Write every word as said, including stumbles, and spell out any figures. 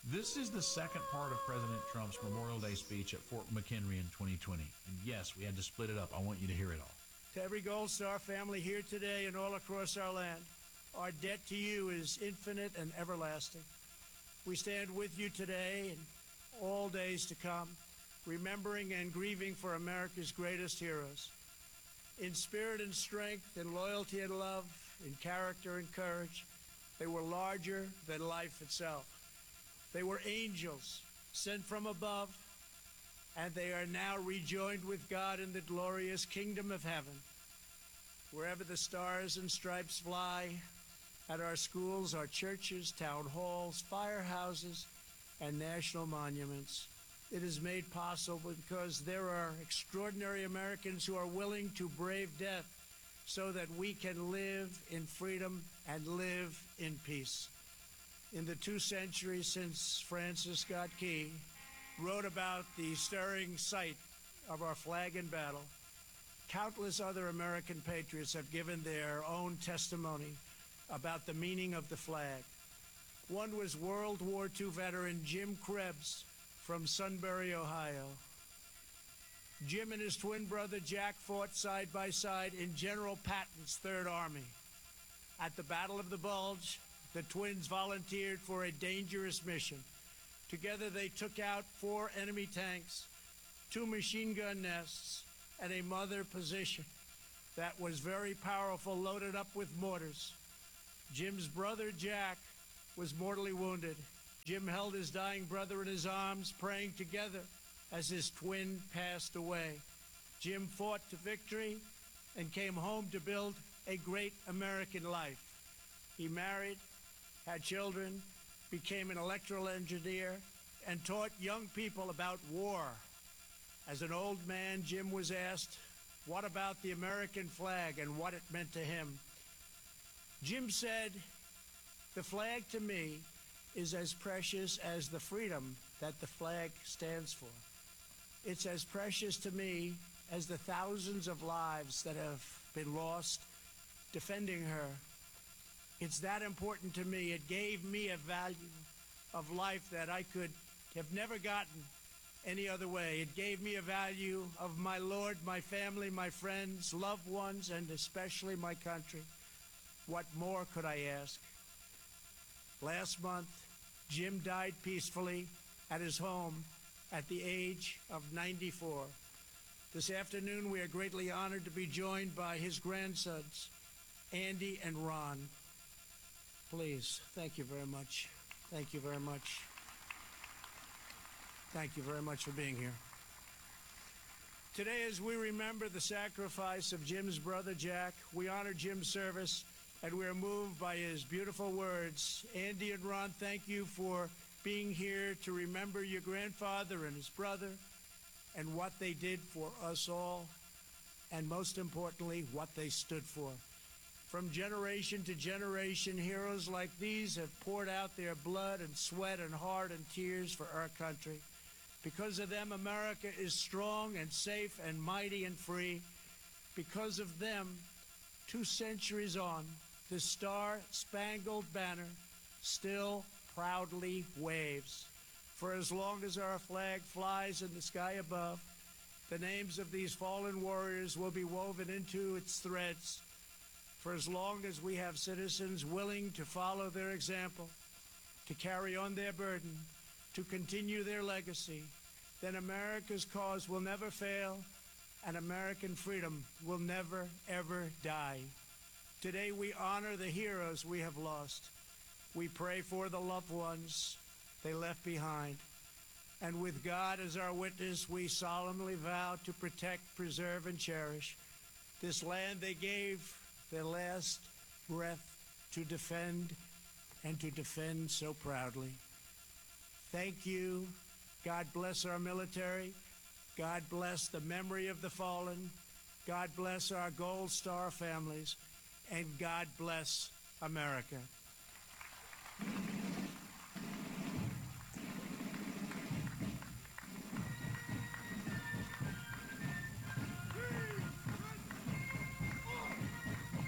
This is the second part of President Trump's Memorial Day speech at Fort McHenry in twenty twenty. And yes, we had to split it up. I want you to hear it all. To every Gold Star family here today and all across our land, our debt to you is infinite and everlasting. We stand with you today and all days to come, remembering and grieving for America's greatest heroes. In spirit and strength, in loyalty and love, in character and courage, they were larger than life itself. They were angels sent from above, and they are now rejoined with God in the glorious kingdom of heaven. Wherever the stars and stripes fly, at our schools, our churches, town halls, firehouses, and national monuments, it is made possible because there are extraordinary Americans who are willing to brave death so that we can live in freedom and live in peace. In the two centuries since Francis Scott Key wrote about the stirring sight of our flag in battle, countless other American patriots have given their own testimony about the meaning of the flag. One was World War Two veteran Jim Krebs from Sunbury, Ohio. Jim and his twin brother Jack fought side by side in General Patton's Third Army. At the Battle of the Bulge, the twins volunteered for a dangerous mission. Together they took out four enemy tanks, two machine gun nests, and a mother position that was very powerful, loaded up with mortars. Jim's brother Jack was mortally wounded. Jim held his dying brother in his arms, praying together as his twin passed away. Jim fought to victory and came home to build a great American life. He married, had children, became an electrical engineer, and taught young people about war. As an old man, Jim was asked, what about the American flag and what it meant to him? Jim said, the flag to me is as precious as the freedom that the flag stands for. It's as precious to me as the thousands of lives that have been lost defending her. It's that important to me. It gave me a value of life that I could have never gotten any other way. It gave me a value of my Lord, my family, my friends, loved ones, and especially my country. What more could I ask? Last month, Jim died peacefully at his home at the age of ninety-four. This afternoon, we are greatly honored to be joined by his grandsons, Andy and Ron. Please, thank you very much. Thank you very much. Thank you very much for being here. Today, as we remember the sacrifice of Jim's brother Jack, we honor Jim's service, and we are moved by his beautiful words. Andy and Ron, thank you for being here to remember your grandfather and his brother and what they did for us all, and most importantly, what they stood for. From generation to generation, heroes like these have poured out their blood and sweat and heart and tears for our country. Because of them, America is strong and safe and mighty and free. Because of them, two centuries on, the Star-Spangled Banner still proudly waves. For as long as our flag flies in the sky above, the names of these fallen warriors will be woven into its threads. For as long as we have citizens willing to follow their example, to carry on their burden, to continue their legacy, then America's cause will never fail, and American freedom will never, ever die. Today we honor the heroes we have lost. We pray for the loved ones they left behind. And with God as our witness, we solemnly vow to protect, preserve, and cherish this land they gave their last breath to defend, and to defend so proudly. Thank you. God bless our military. God bless the memory of the fallen. God bless our Gold Star families. And God bless America.